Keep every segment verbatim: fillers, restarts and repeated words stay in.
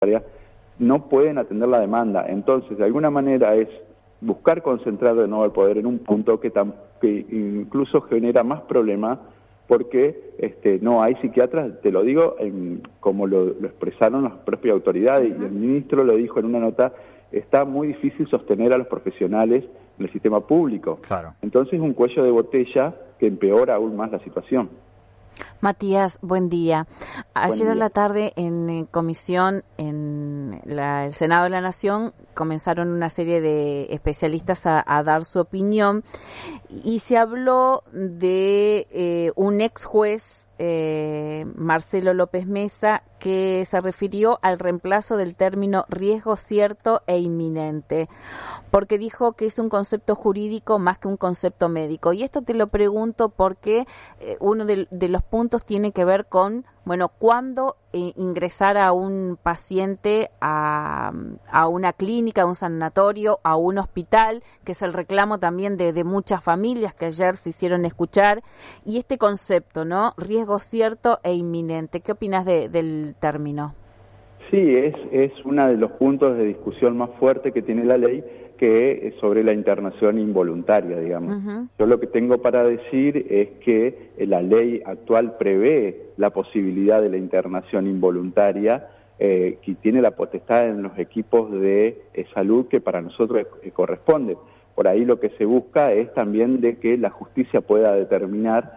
no pueden atender la demanda. Entonces, de alguna manera es buscar concentrar de nuevo el poder en un punto que, tam, que incluso genera más problemas porque este, no hay psiquiatras, te lo digo, en, como lo, lo expresaron las propias autoridades, uh-huh. y el ministro lo dijo en una nota, está muy difícil sostener a los profesionales en el sistema público. Claro. Entonces es un cuello de botella que empeora aún más la situación. Matías, buen día. Ayer Buen día. a la tarde en, en comisión en la, el Senado de la Nación comenzaron una serie de especialistas a, a dar su opinión y se habló de eh, un ex juez, eh, Marcelo López Mesa, que se refirió al reemplazo del término riesgo cierto e inminente, porque dijo que es un concepto jurídico más que un concepto médico. Y esto te lo pregunto porque eh, uno de, de los puntos tiene que ver con, bueno, cuándo eh, ingresar a un paciente a, a una clínica, a un sanatorio, a un hospital, que es el reclamo también de, de muchas familias que ayer se hicieron escuchar. Y este concepto, ¿no? Riesgo cierto e inminente. ¿Qué opinas de, del término? Sí, es, es uno de los puntos de discusión más fuerte que tiene la ley, que es sobre la internación involuntaria, digamos. Uh-huh. Yo lo que tengo para decir es que la ley actual prevé la posibilidad de la internación involuntaria, eh, que tiene la potestad en los equipos de eh, salud que para nosotros eh, corresponde. Por ahí lo que se busca es también de que la justicia pueda determinar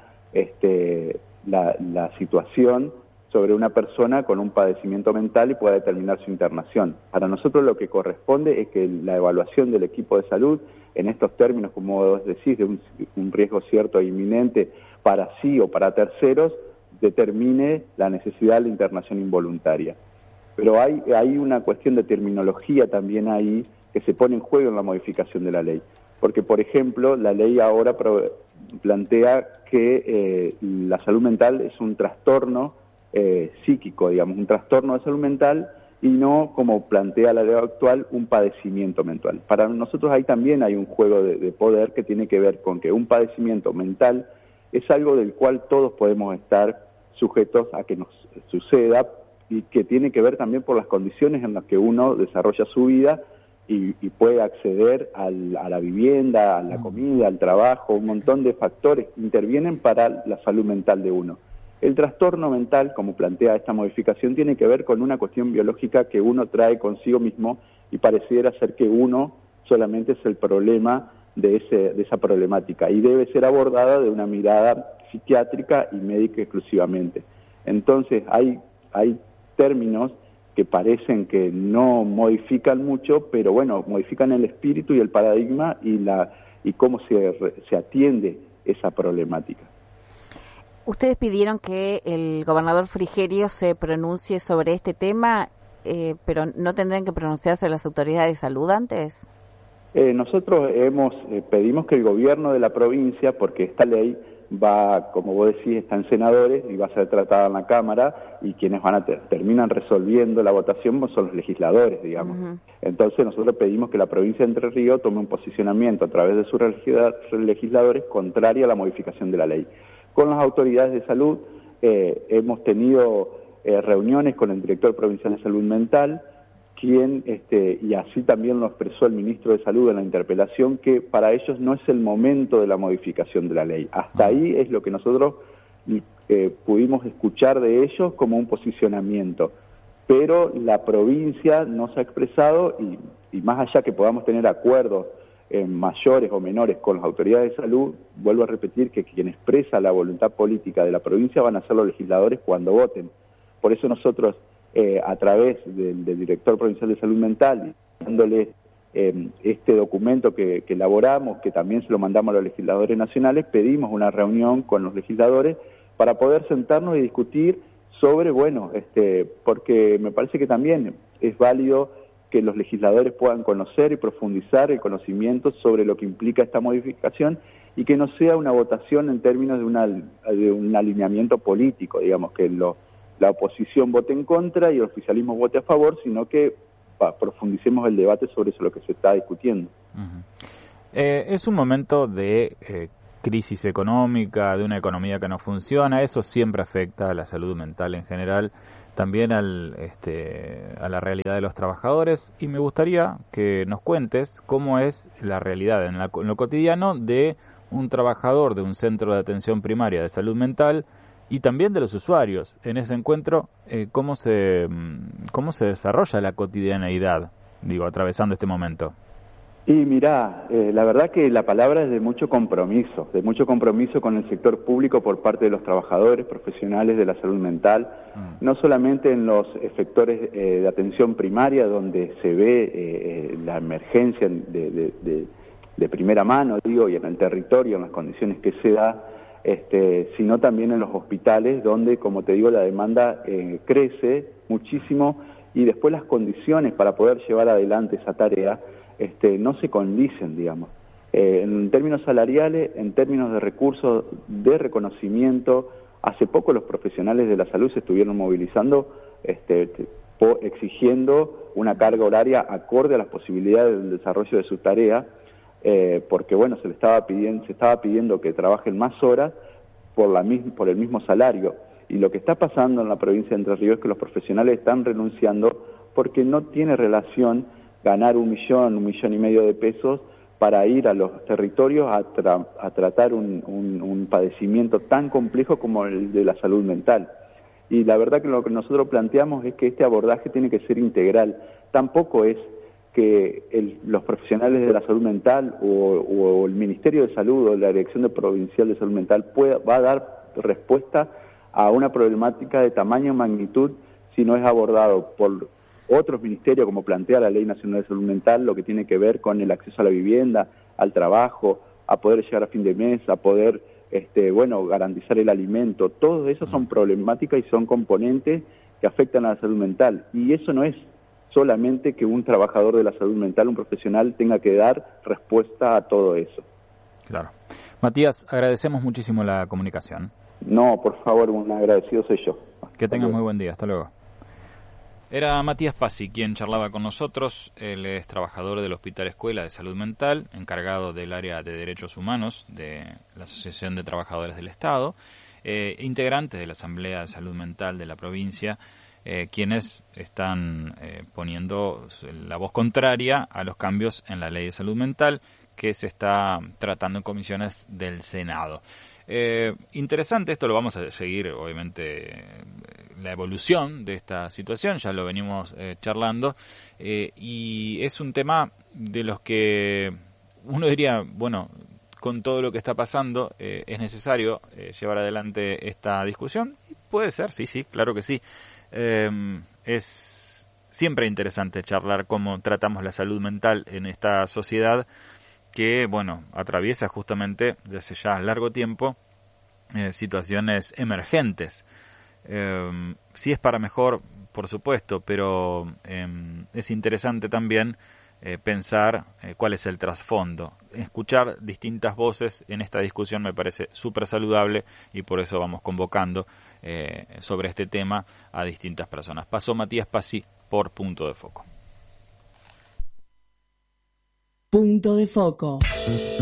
este, la, la situación sobre una persona con un padecimiento mental y pueda determinar su internación. Para nosotros lo que corresponde es que la evaluación del equipo de salud, en estos términos, como vos decís, de un, un riesgo cierto e inminente para sí o para terceros, determine la necesidad de la internación involuntaria. Pero hay, hay una cuestión de terminología también ahí que se pone en juego en la modificación de la ley. Porque, por ejemplo, la ley ahora pro, plantea que eh, la salud mental es un trastorno Eh, psíquico, digamos, un trastorno de salud mental y no, como plantea la ley actual, un padecimiento mental. Para nosotros ahí también hay un juego de, de poder que tiene que ver con que un padecimiento mental es algo del cual todos podemos estar sujetos a que nos suceda y que tiene que ver también por las condiciones en las que uno desarrolla su vida y, y puede acceder al, a la vivienda, a la comida, al trabajo, un montón de factores que intervienen para la salud mental de uno. El trastorno mental, como plantea esta modificación, tiene que ver con una cuestión biológica que uno trae consigo mismo y pareciera ser que uno solamente es el problema de, ese, de esa problemática y debe ser abordada de una mirada psiquiátrica y médica exclusivamente. Entonces hay, hay términos que parecen que no modifican mucho, pero bueno, modifican el espíritu y el paradigma y, la, y cómo se, se atiende esa problemática. Ustedes pidieron que el gobernador Frigerio se pronuncie sobre este tema, eh, pero ¿no tendrán que pronunciarse las autoridades de salud antes? Eh, nosotros hemos eh, pedimos que el gobierno de la provincia, porque esta ley va, como vos decís, está en senadores y va a ser tratada en la Cámara y quienes van a ter- terminan resolviendo la votación son los legisladores, digamos. Uh-huh. Entonces nosotros pedimos que la provincia de Entre Ríos tome un posicionamiento a través de sus legisladores contrario a la modificación de la ley. Con las autoridades de salud eh, hemos tenido eh, reuniones con el director provincial de salud mental, quien, este, y así también lo expresó el ministro de Salud en la interpelación, que para ellos no es el momento de la modificación de la ley. Hasta ahí es lo que nosotros eh, pudimos escuchar de ellos como un posicionamiento. Pero la provincia no se ha expresado y, y más allá que podamos tener acuerdos Eh, mayores o menores con las autoridades de salud, vuelvo a repetir que quien expresa la voluntad política de la provincia van a ser los legisladores cuando voten. Por eso nosotros, eh, a través del, del director provincial de salud mental, dándole eh, este documento que, que elaboramos, que también se lo mandamos a los legisladores nacionales, pedimos una reunión con los legisladores para poder sentarnos y discutir sobre, bueno, este, porque me parece que también es válido que los legisladores puedan conocer y profundizar el conocimiento sobre lo que implica esta modificación y que no sea una votación en términos de, una, de un alineamiento político, digamos, que lo, la oposición vote en contra y el oficialismo vote a favor, sino que pa, profundicemos el debate sobre eso lo que se está discutiendo. Uh-huh. Eh, es un momento de eh, crisis económica, de una economía que no funciona, eso siempre afecta a la salud mental en general, también al, este, a la realidad de los trabajadores, y me gustaría que nos cuentes cómo es la realidad en, la, en lo cotidiano de un trabajador de un centro de atención primaria de salud mental y también de los usuarios. En ese encuentro, eh, cómo se cómo se desarrolla la cotidianeidad, digo, atravesando este momento. Y mirá, eh, la verdad que la palabra es de mucho compromiso, de mucho compromiso con el sector público por parte de los trabajadores profesionales de la salud mental, mm. no solamente en los efectores eh, de atención primaria, donde se ve eh, la emergencia de, de, de, de primera mano, digo, y en el territorio, en las condiciones que se da, este, sino también en los hospitales, donde, como te digo, la demanda eh, crece muchísimo y después las condiciones para poder llevar adelante esa tarea Este, no se condicen, digamos, eh, en términos salariales, en términos de recursos, de reconocimiento. Hace poco los profesionales de la salud se estuvieron movilizando, este, po, exigiendo una carga horaria acorde a las posibilidades del desarrollo de su tarea, eh, porque bueno, se le estaba pidiendo, se estaba pidiendo que trabajen más horas por, la, por el mismo salario. Y lo que está pasando en la provincia de Entre Ríos es que los profesionales están renunciando porque no tiene relación ganar un millón, un millón y medio de pesos para ir a los territorios a, tra a tratar un, un, un padecimiento tan complejo como el de la salud mental. Y la verdad que lo que nosotros planteamos es que este abordaje tiene que ser integral. Tampoco es que el, los profesionales de la salud mental o, o el Ministerio de Salud o la Dirección de Provincial de Salud Mental pueda, va a dar respuesta a una problemática de tamaño y magnitud si no es abordado por otros ministerios, como plantea la Ley Nacional de Salud Mental, lo que tiene que ver con el acceso a la vivienda, al trabajo, a poder llegar a fin de mes, a poder, este, bueno, garantizar el alimento. Todo eso son problemáticas y son componentes que afectan a la salud mental. Y eso no es solamente que un trabajador de la salud mental, un profesional, tenga que dar respuesta a todo eso. Claro. Matías, agradecemos muchísimo la comunicación. No, por favor, un agradecido soy yo. Que tengas muy buen día. Hasta luego. Era Matías Pazzi quien charlaba con nosotros. Él es trabajador del Hospital Escuela de Salud Mental, encargado del área de Derechos Humanos de la Asociación de Trabajadores del Estado, eh, integrante de la Asamblea de Salud Mental de la provincia, eh, quienes están eh, poniendo la voz contraria a los cambios en la Ley de Salud Mental que se está tratando en comisiones del Senado. Eh, interesante, esto lo vamos a seguir, obviamente, la evolución de esta situación, ya lo venimos eh, charlando, eh, y es un tema de los que uno diría, bueno, con todo lo que está pasando, eh, es necesario eh, llevar adelante esta discusión. Puede ser, sí, sí, claro que sí. Eh, es siempre interesante charlar cómo tratamos la salud mental en esta sociedad que, bueno, atraviesa justamente desde ya largo tiempo eh, situaciones emergentes. Eh, si es para mejor, por supuesto, pero eh, es interesante también eh, pensar eh, cuál es el trasfondo. Escuchar distintas voces en esta discusión me parece súper saludable y por eso vamos convocando eh, sobre este tema a distintas personas. Pasó Matías Pazzi por Punto de Foco. Punto de Foco.